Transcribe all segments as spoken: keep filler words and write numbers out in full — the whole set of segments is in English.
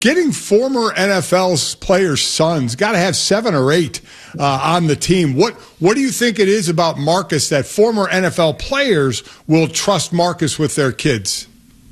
getting former N F L players' sons, got to have seven or eight uh, on the team. What what do you think it is about Marcus that former N F L players will trust Marcus with their kids?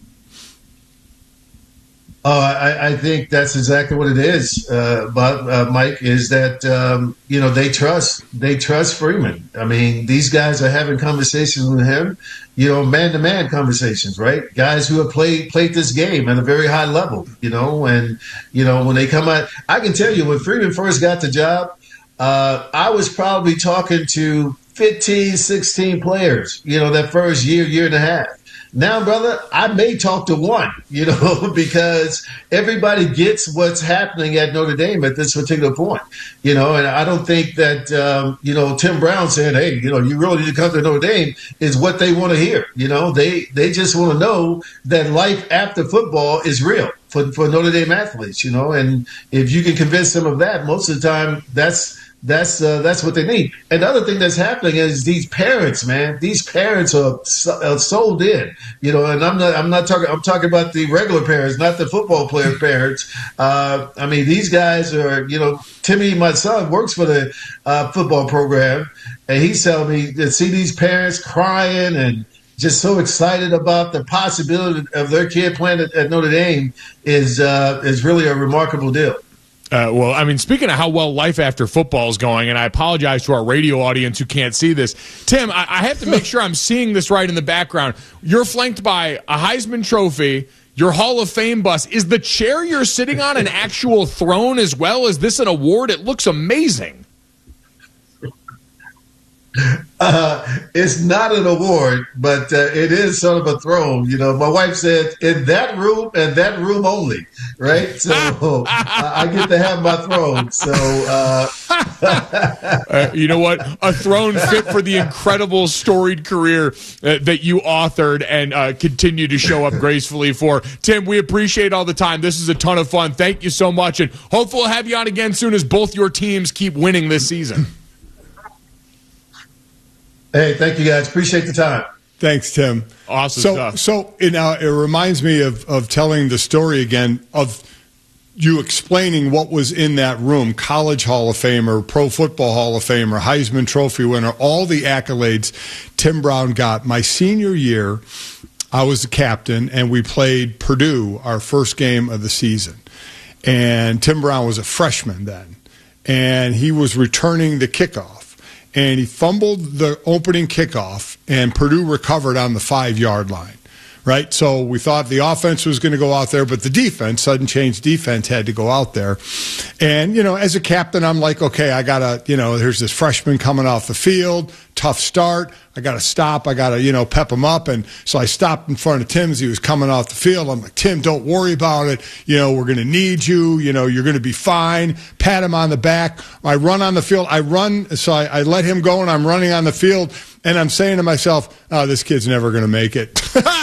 Oh, I, I think that's exactly what it is, uh, but, uh, Mike, is that, um, you know, they trust, they trust Freeman. I mean, these guys are having conversations with him, you know, man-to-man conversations, right? Guys who have played, played this game at a very high level, you know, and, you know, when they come out, I can tell you when Freeman first got the job, uh, I was probably talking to fifteen, sixteen players, you know, that first year, year and a half. Now, brother, I may talk to one, you know, because everybody gets what's happening at Notre Dame at this particular point, you know, and I don't think that, um, you know, Tim Brown saying, hey, you know, you really need to come to Notre Dame is what they want to hear. You know, they, they just want to know that life after football is real for, for Notre Dame athletes, you know, and if you can convince them of that, most of the time that's, That's uh, that's what they need. And the other thing that's happening is these parents, man. These parents are, so, are sold in, you know. And I'm not I'm not talking I'm talking about the regular parents, not the football player parents. Uh, I mean, these guys are, you know. Timmy, my son, works for the uh, football program, and he's telling me to see these parents crying and just so excited about the possibility of their kid playing at, at Notre Dame is uh, is really a remarkable deal. Uh, well, I mean, speaking of how well life after football is going, and I apologize to our radio audience who can't see this. Tim, I, I have to make sure I'm seeing this right in the background. You're flanked by a Heisman Trophy, your Hall of Fame bus. Is the chair you're sitting on an actual throne as well? Is this an award? It looks amazing. Uh, it's not an award, but uh, it is sort of a throne. You know, my wife said, in that room and that room only, right? So I, I get to have my throne. So, uh... uh, you know what? A throne fit for the incredible storied career uh, that you authored and uh, continue to show up gracefully for. Tim, we appreciate all the time. This is a ton of fun. Thank you so much. And hopefully we'll have you on again soon as both your teams keep winning this season. Hey, thank you, guys. Appreciate the time. Thanks, Tim. Awesome so, stuff. So it, now it reminds me of, of telling the story again of you explaining what was in that room. College Hall of Famer, Pro Football Hall of Famer, Heisman Trophy winner, all the accolades Tim Brown got. My senior year, I was the captain, and we played Purdue, our first game of the season. And Tim Brown was a freshman then, and he was returning the kickoff. And he fumbled the opening kickoff, and Purdue recovered on the five-yard line, right? So we thought the offense was going to go out there, but the defense, sudden change defense, had to go out there. And, you know, as a captain, I'm like, okay, I got to, you know, there's this freshman coming off the field, tough start. I got to stop. I got to, you know, pep him up. And so I stopped in front of Tim as he was coming off the field. I'm like, Tim, don't worry about it. You know, we're going to need you. You know, you're going to be fine. Pat him on the back. I run on the field. I run. So I, I let him go, and I'm running on the field. And I'm saying to myself, oh, this kid's never going to make it.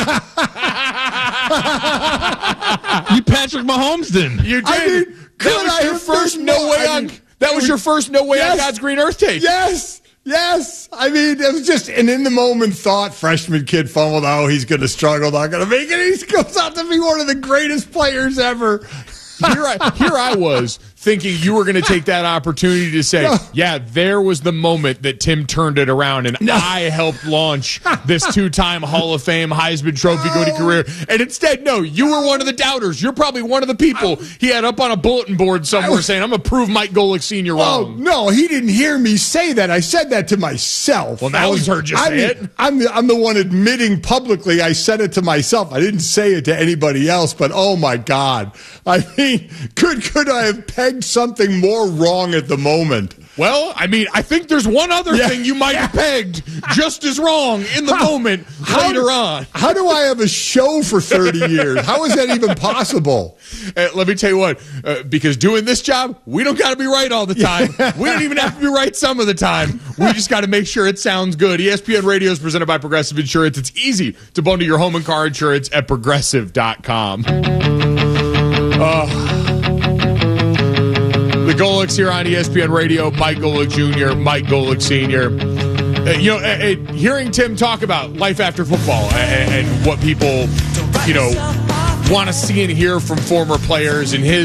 You Patrick Mahomes didn't. You did. I mean, that was I your first no more, way I on. mean, That was your first no way yes, on God's green earth take. Yes. Yes. I mean, it was just an in-the-moment thought. Freshman kid fumbled. Oh, he's going to struggle, not going to make it. He goes out to be one of the greatest players ever. Here I, here I was thinking you were going to take that opportunity to say, no. yeah, there was the moment that Tim turned it around, and no. I helped launch this two-time Hall of Fame Heisman Trophy winning oh. career. And instead, no, you were one of the doubters. You're probably one of the people he had up on a bulletin board somewhere was, saying, I'm going to prove Mike Golic Senior wrong. Oh, no, he didn't hear me say that. I said that to myself. Well, now he's heard you I'm, say it. I'm the, I'm the one admitting publicly I said it to myself. I didn't say it to anybody else, but oh, my God. I mean, could, could I have pegged something more wrong at the moment? Well, I mean, I think there's one other yeah. thing you might have pegged just as wrong in the how, moment how, later on. How do I have a show for thirty years? How is that even possible? Uh, let me tell you what, uh, because doing this job, we don't got to be right all the time. Yeah. We don't even have to be right some of the time. We just got to make sure it sounds good. E S P N Radio is presented by Progressive Insurance. It's easy to bundle your home and car insurance at progressive dot com. Uh, The Golics here on E S P N Radio. Mike Golic Junior, Mike Golic Senior Uh, you know, uh, uh, hearing Tim talk about life after football and, and what people, you know, want to see and hear from former players and his